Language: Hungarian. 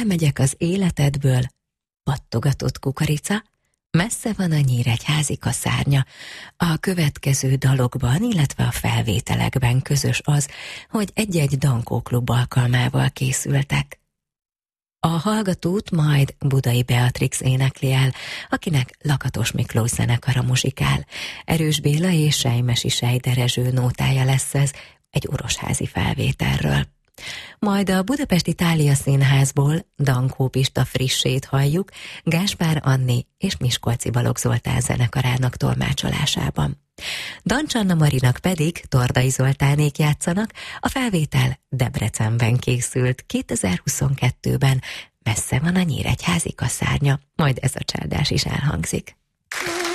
elmegyek az életedből, pattogatott kukorica, messze van a nyíregyházi kaszárnya. A következő dalokban, illetve a felvételekben közös az, hogy egy-egy dankóklub alkalmával készültek. A hallgatót majd Budai Beatrix énekli el, akinek Lakatos Miklós zenekara muzsikál. Erős Béla és Sejmesi Sejderezső nótája lesz ez egy orosházi felvételről. Majd a Budapesti Thália Színházból Dankó Pista frissét halljuk Gáspár Anni és Miskolci Balogh Zoltán zenekarának tolmácsolásában. Dancsanna Marinak pedig Tordai Zoltánék játszanak, a felvétel Debrecenben készült 2022-ben, messze van a nyíregyházi kaszárnya, majd ez a csárdás is elhangzik.